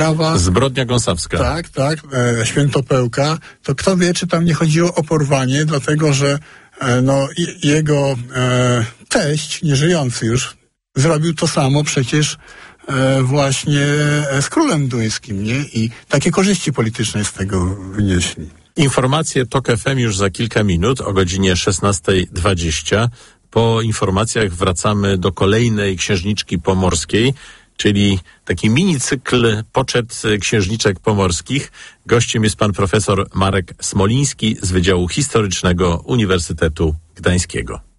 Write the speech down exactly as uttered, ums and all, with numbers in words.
sprawa... Zbrodnia gąsawska. Tak, tak, e, Świętopełka. To kto wie, czy tam nie chodziło o porwanie, dlatego że e, no, i, jego e, teść, nieżyjący już, zrobił to samo przecież e, właśnie z królem duńskim, nie? I takie korzyści polityczne z tego wynieśli. Informacje Tok F M już za kilka minut o godzinie szesnasta dwadzieścia. Po informacjach wracamy do kolejnej księżniczki pomorskiej, czyli taki mini cykl poczet księżniczek pomorskich. Gościem jest pan profesor Marek Smoliński z Wydziału Historycznego Uniwersytetu Gdańskiego.